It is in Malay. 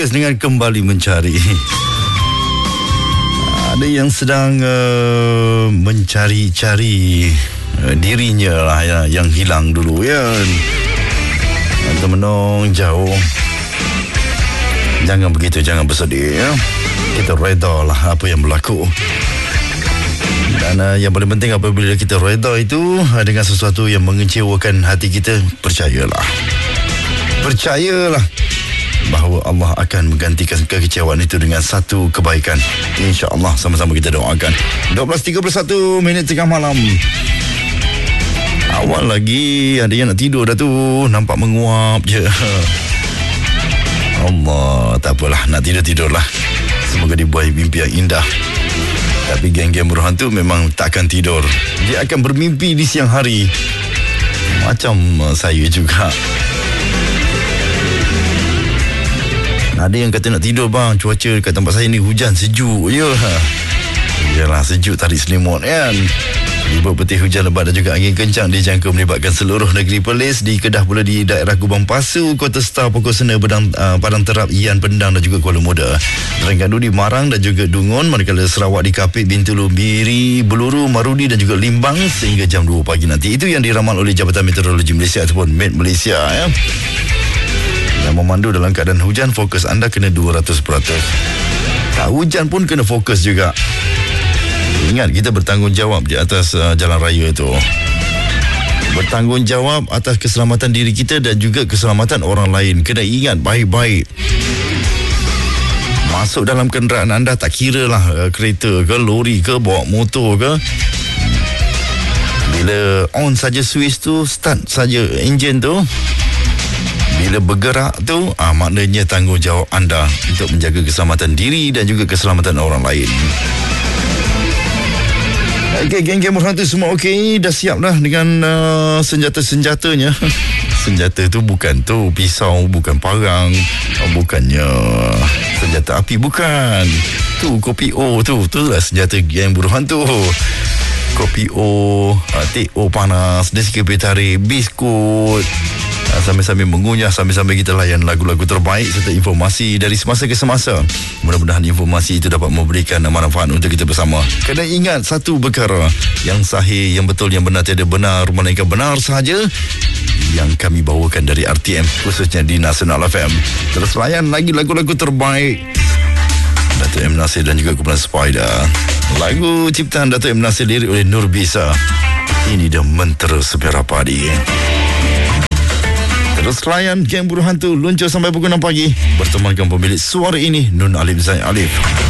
fokus dengan kembali mencari. Ada yang sedang mencari-cari dirinya lah yang hilang dulu ya. Temenung jauh. Jangan begitu, jangan bersedih ya. Kita reda lah apa yang berlaku. Dan yang paling penting apabila kita reda itu dengan sesuatu yang mengecewakan hati kita, percayalah bahawa Allah akan menggantikan kekecewaan itu dengan satu kebaikan. InsyaAllah, sama-sama kita doakan. 12.31 minit tengah malam. Awal lagi ada yang nak tidur dah tu, nampak menguap je. Allah, tak apalah, nak tidurlah. Semoga dibuai mimpi yang indah. Tapi geng-geng buruh hantu memang takkan tidur. Dia akan bermimpi di siang hari. Macam saya juga. Ada yang kata nak tidur bang, cuaca kat tempat saya ni hujan, sejuk je. Yalah, sejuk tarik selimut kan. Libur peti hujan lebat dan juga angin kencang dijangka melibatkan seluruh negeri Perlis. Di Kedah pula di daerah Kubang Pasu, Kota Star, Pokok Sena, Padang Terap, Ian, Pendang dan juga Kuala Muda. Terengganu di Marang dan juga Dungun, manakala Sarawak di Kapit, Bintulu, Biri, Beluru, Marudi dan juga Limbang sehingga jam 2 pagi nanti. Itu yang diramal oleh Jabatan Meteorologi Malaysia ataupun Met Malaysia ya. Yang memandu dalam keadaan hujan, fokus anda kena 200%. Tak hujan pun kena fokus juga. Ingat, kita bertanggungjawab di atas jalan raya itu. Bertanggungjawab atas keselamatan diri kita dan juga keselamatan orang lain. Kena ingat baik-baik. Masuk dalam kenderaan anda, tak kira lah kereta ke, lori ke, bawa motor ke. Bila on saja switch tu, start saja enjin tu, bila bergerak tu, maknanya tanggungjawab anda untuk menjaga keselamatan diri dan juga keselamatan orang lain. Okey, geng-geng buruh hantu semua okey, dah siap dah dengan senjata-senjatanya. Senjata tu bukan tu pisau, bukan parang, bukannya senjata api, bukan. Tu kopi O tu lah senjata geng buruh hantu. Kopi O, teh O panas, deskripsi tarik, biskut. Sambil-sambil mengunyah, sambil-sambil kita layan lagu-lagu terbaik serta informasi dari semasa ke semasa. Mudah-mudahan informasi itu dapat memberikan manfaat untuk kita bersama. Kena ingat satu perkara, yang sahih, yang betul, yang benar tiada benar, melainkan benar sahaja yang kami bawakan dari RTM, khususnya di Nasional FM. Terus layan lagi lagu-lagu terbaik Dato' M. Nasir dan juga kumpulan Spider. Lagu ciptaan Dato' M. Nasir, lirik oleh Nur Bisa. Ini dia Mentera Sepera Padi. Terus layan geng buruh hantu luncur sampai pukul 6 pagi. Bertemankan pemilik suara ini, Nun Alif Zain Alif.